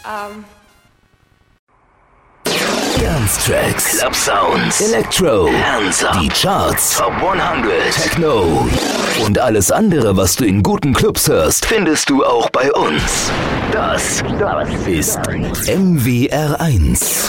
Dance-Tracks, Club Sounds, Electro, Hands Up, die Charts, Top 100, Techno und alles andere, was du in guten Clubs hörst, findest du auch bei uns. Das ist MWR1.